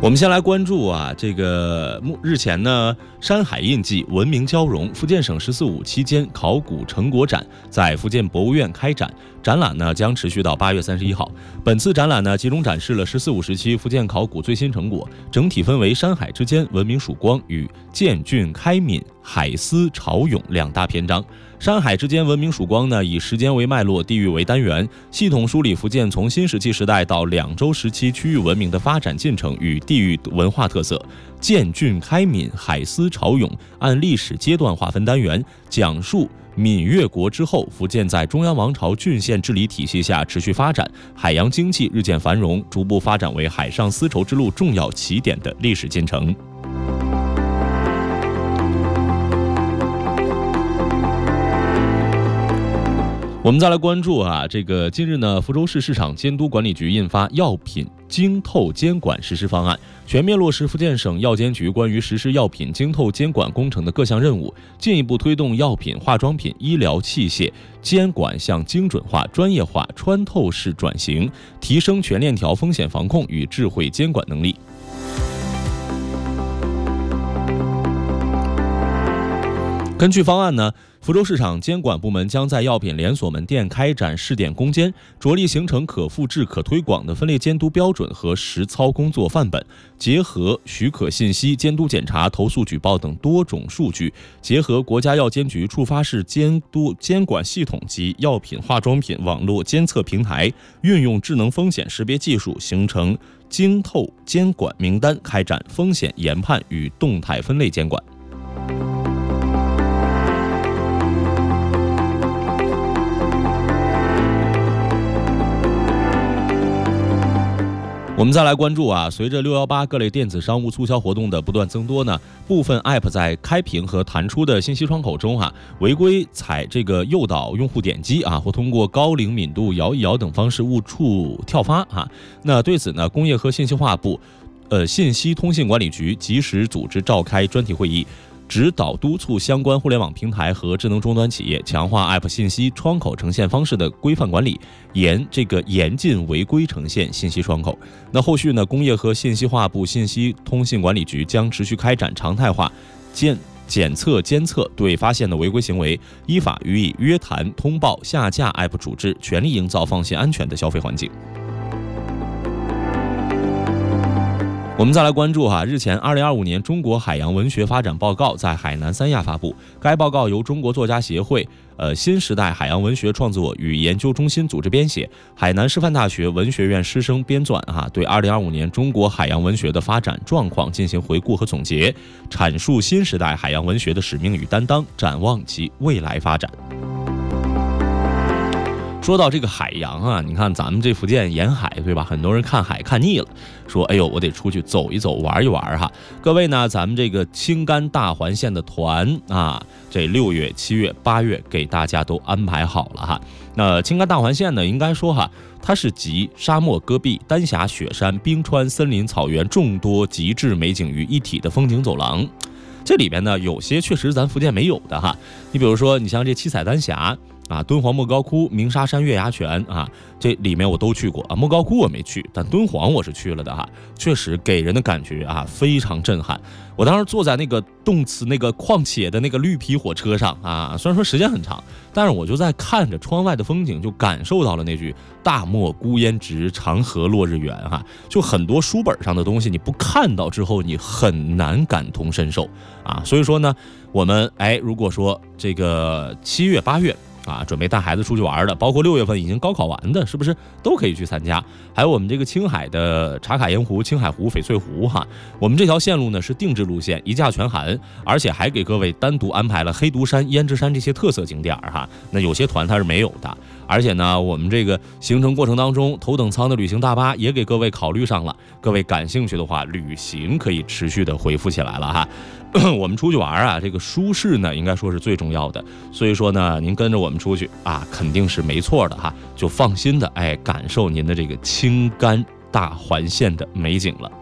我们先来关注这个日前呢，山海印记文明交融福建省“14·5”期间考古成果展在福建博物院开展，展览呢将持续到8月31号。本次展览呢集中展示了“14·5”时期福建考古最新成果，整体分为山海之间文明曙光与建郡开闽海丝潮涌两大篇章。山海之间文明曙光呢，以时间为脉络，地域为单元，系统梳理福建从新石器时代到两周时期区域文明的发展进程与地域文化特色。建郡开闽海丝潮涌按历史阶段划分单元，讲述闽越国之后，福建在中央王朝郡县治理体系下持续发展，海洋经济日渐繁荣，逐步发展为海上丝绸之路重要起点的历史进程。我们再来关注这个近日呢，福州市市场监督管理局印发药品经透监管实施方案，全面落实福建省药监局关于实施药品经透监管工程的各项任务，进一步推动药品、化妆品、医疗器械监管向精准化、专业化、穿透式转型，提升全链条风险防控与智慧监管能力。根据方案呢，福州市场监管部门将在药品连锁门店开展试点攻坚，着力形成可复制、可推广的分类监督标准和实操工作范本，结合许可信息、监督检查、投诉举报等多种数据，结合国家药监局触发式监督监管系统及药品、化妆品网络监测平台，运用智能风险识别技术，形成经透监管名单，开展风险研判与动态分类监管。我们再来关注随着618各类电子商务促销活动的不断增多呢，部分 App 在开屏和弹出的信息窗口中违规采这个诱导用户点击或通过高灵敏度、摇一摇等方式误触跳发那对此呢，工业和信息化部信息通信管理局及时组织召开专题会议，指导督促相关互联网平台和智能终端企业强化 App 信息窗口呈现方式的规范管理，严禁违规呈现信息窗口。那后续呢，工业和信息化部信息通信管理局将持续开展常态化检测监测，对发现的违规行为依法予以约谈、通报、下架 App 处置，全力营造放心安全的消费环境。我们再来关注日前2025年中国海洋文学发展报告在海南三亚发布，该报告由中国作家协会新时代海洋文学创作与研究中心组织编写，海南师范大学文学院师生编撰对2025年中国海洋文学的发展状况进行回顾和总结，阐述新时代海洋文学的使命与担当，展望其未来发展。说到这个海洋你看咱们这福建沿海对吧，很多人看海看腻了，说哎呦我得出去走一走玩一玩各位呢，咱们这个青甘大环线的团这6月、7月、8月给大家都安排好了那青甘大环线呢，应该说它是集沙漠、戈壁、丹霞、雪山、冰川、森林、草原众多极致美景于一体的风景走廊。这里边呢，有些确实咱福建没有的你比如说你像这七彩丹霞敦煌莫高窟、鸣沙山月牙泉这里面我都去过莫高窟我没去，但敦煌我是去了的确实给人的感觉非常震撼。我当时坐在那个动词那个况且的那个绿皮火车上虽然说时间很长，但是我就在看着窗外的风景，就感受到了那句大漠孤烟直，长河落日圆就很多书本上的东西你不看到之后，你很难感同身受所以说呢，我们如果说这个7月、8月准备带孩子出去玩的，包括6月份已经高考完的，是不是都可以去参加？还有我们这个青海的茶卡盐湖、青海湖、翡翠湖我们这条线路呢是定制路线，一价全含，而且还给各位单独安排了黑独山、胭脂山这些特色景点那有些团它是没有的，而且呢，我们这个行程过程当中，头等舱的旅行大巴也给各位考虑上了。各位感兴趣的话，旅行可以持续的恢复起来了我们出去玩这个舒适呢，应该说是最重要的。所以说呢，您跟着我们出去肯定是没错的就放心的感受您的这个青甘大环线的美景了。